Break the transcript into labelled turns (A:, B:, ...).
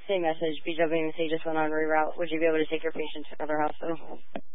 A: Same message. BWMC just went on reroute. Would you be able to take your patient to another hospital?